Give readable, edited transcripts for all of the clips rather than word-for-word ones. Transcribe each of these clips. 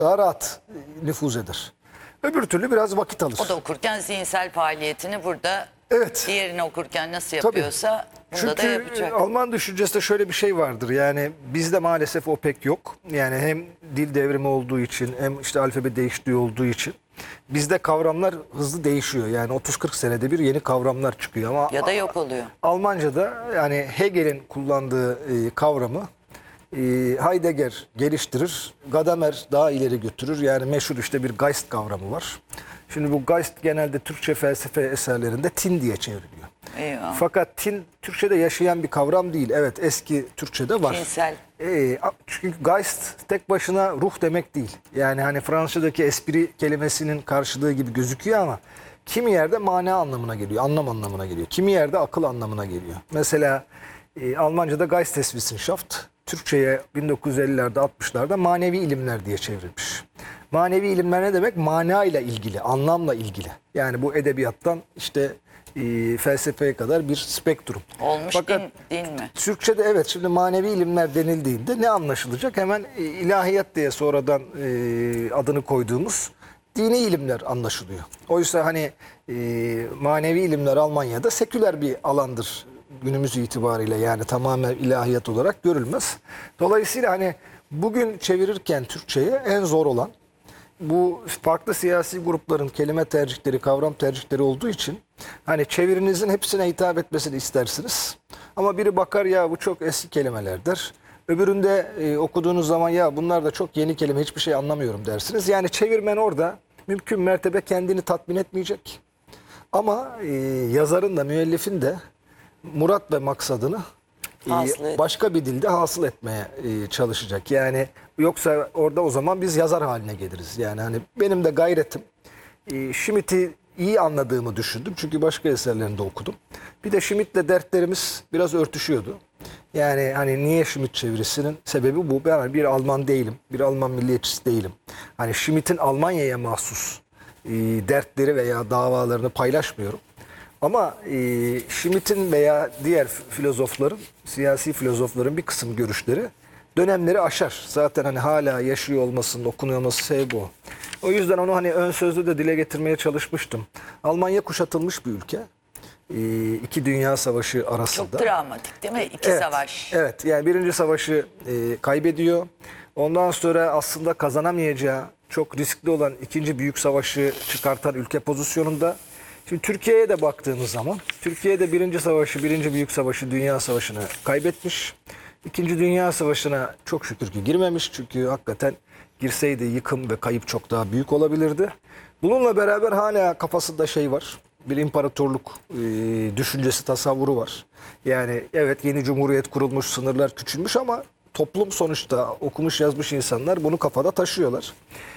daha rahat nüfuz eder. Öbür türlü biraz vakit alır. O da okurken zihinsel faaliyetini burada, Evet. diğerini okurken nasıl Tabii. yapıyorsa bunda da Çünkü yapacak. Alman düşüncesinde şöyle bir şey vardır. Yani bizde maalesef o pek yok. Yani hem dil devrimi olduğu için hem işte alfabe değiştiği olduğu için bizde kavramlar hızlı değişiyor. Yani 30-40 senede bir yeni kavramlar çıkıyor ama Ya da yok oluyor. Almanca'da yani Hegel'in kullandığı kavramı Heidegger geliştirir, Gadamer daha ileri götürür. Yani meşhur işte bir Geist kavramı var. Şimdi bu Geist genelde Türkçe felsefe eserlerinde tin diye çevriliyor. Eyvah. Fakat tin Türkçe'de yaşayan bir kavram değil. Evet, eski Türkçe'de var. Cinsel. Çünkü Geist tek başına ruh demek değil. Yani hani Fransızca'daki espri kelimesinin karşılığı gibi gözüküyor ama kimi yerde mana anlamına geliyor, anlam anlamına geliyor. Kimi yerde akıl anlamına geliyor. Mesela Almanca'da Geisteswissenschaft, Türkçe'ye 1950'lerde 60'larda manevi ilimler diye çevrilmiş. Manevi ilimler ne demek? Mana ile ilgili, anlamla ilgili. Yani bu edebiyattan işte felsefeye kadar bir spektrum. Olmuş Fakat din mi? Türkçe'de evet şimdi manevi ilimler denildiğinde ne anlaşılacak? Hemen ilahiyat diye sonradan adını koyduğumuz dini ilimler anlaşılıyor. Oysa hani manevi ilimler Almanya'da seküler bir alandır günümüz itibariyle, yani tamamen ilahiyat olarak görülmez. Dolayısıyla hani bugün çevirirken Türkçe'ye en zor olan bu farklı siyasi grupların kelime tercihleri, kavram tercihleri olduğu için hani çevirinizin hepsine hitap etmesini istersiniz. Ama biri bakar ya bu çok eski kelimeler der. Öbüründe okuduğunuz zaman ya bunlar da çok yeni kelime, hiçbir şey anlamıyorum dersiniz. Yani çevirmen orada mümkün mertebe kendini tatmin etmeyecek. Ama yazarın da müellifin de murat ve maksadını başka bir dilde hasıl etmeye çalışacak. Yani yoksa orada o zaman biz yazar haline geliriz. Yani hani benim de gayretim Schmidt'i iyi anladığımı düşündüm. Çünkü başka eserlerinde okudum. Bir de Schmidt'le dertlerimiz biraz örtüşüyordu. Yani hani niye Schmidt çevirisinin sebebi bu. Ben bir Alman değilim. Bir Alman milliyetçisi değilim. Hani Schmidt'in Almanya'ya mahsus dertleri veya davalarını paylaşmıyorum. Ama Schmidt'in veya diğer filozofların, siyasi filozofların bir kısım görüşleri dönemleri aşar. Zaten hani hala yaşıyor olmasının, okunuyor olması sebebi o. O yüzden onu hani ön sözlü de dile getirmeye çalışmıştım. Almanya kuşatılmış bir ülke. İki Dünya Savaşı arasında. Çok travmatik değil mi? İki Evet, savaş. evet, yani Birinci Savaşı kaybediyor. Ondan sonra aslında kazanamayacağı çok riskli olan ikinci Büyük Savaşı çıkartan ülke pozisyonunda. Şimdi Türkiye'ye de baktığımız zaman Türkiye'de Birinci Savaşı, Birinci Büyük Savaşı, Dünya Savaşı'nı kaybetmiş. İkinci Dünya Savaşı'na çok şükür ki girmemiş. Çünkü hakikaten girseydi yıkım ve kayıp çok daha büyük olabilirdi. Bununla beraber hala kafasında şey var. Bir imparatorluk düşüncesi, tasavvuru var. Yani evet, yeni cumhuriyet kurulmuş, sınırlar küçülmüş ama toplum sonuçta okumuş yazmış insanlar bunu kafada taşıyorlar.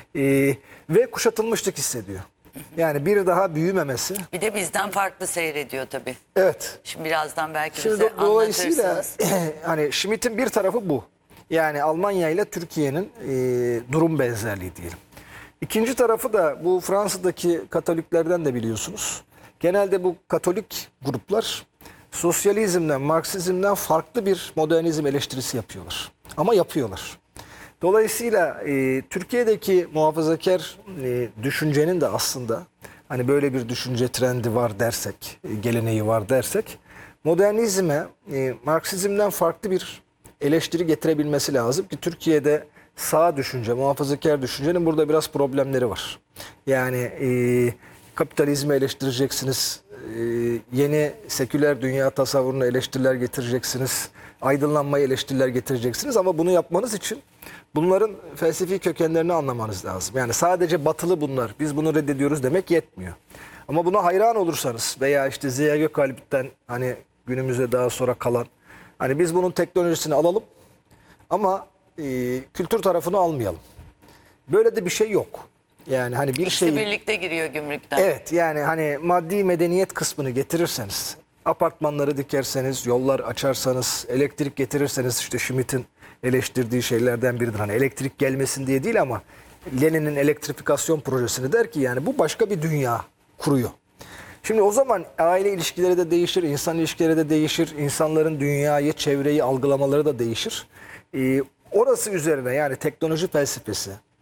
Ve kuşatılmışlık hissediyor. Yani bir daha büyümemesi. Bir de bizden farklı seyrediyor tabii. Evet. Şimdi birazdan belki Şimdi bize dolayısıyla anlatırsınız. hani Schmidt'in bir tarafı bu. Yani Almanya ile Türkiye'nin durum benzerliği diyelim. İkinci tarafı da bu Fransa'daki Katoliklerden de biliyorsunuz. Genelde bu Katolik gruplar sosyalizmden, Marksizmden farklı bir modernizm eleştirisi yapıyorlar. Ama yapıyorlar. Dolayısıyla Türkiye'deki muhafazakar düşüncenin de aslında hani böyle bir düşünce trendi var dersek, geleneği var dersek, modernizme Marksizmden farklı bir eleştiri getirebilmesi lazım ki Türkiye'de sağ düşünce, muhafazakar düşüncenin burada biraz problemleri var. Yani kapitalizmi eleştireceksiniz, yeni seküler dünya tasavvuruna eleştiriler getireceksiniz, aydınlanmaya eleştiriler getireceksiniz ama bunu yapmanız için bunların felsefi kökenlerini anlamanız lazım. Yani sadece batılı bunlar, biz bunu reddediyoruz demek yetmiyor. Ama buna hayran olursanız veya işte Ziya Gökalp'ten hani günümüze daha sonra kalan, hani biz bunun teknolojisini alalım ama kültür tarafını almayalım. Böyle de bir şey yok. Yani hani bir İkisi birlikte giriyor gümrükten. Evet, yani hani maddi medeniyet kısmını getirirseniz, apartmanları dikerseniz, yollar açarsanız, elektrik getirirseniz, işte Schmidt'in eleştirdiği şeylerden biridir. Hani elektrik gelmesin diye değil ama Lenin'in elektrifikasyon projesini der ki yani bu başka bir dünya kuruyor. Şimdi o zaman aile ilişkileri de değişir, insan ilişkileri de değişir, insanların dünyayı, çevreyi algılamaları da değişir. Orası üzerine yani teknoloji felsefesi,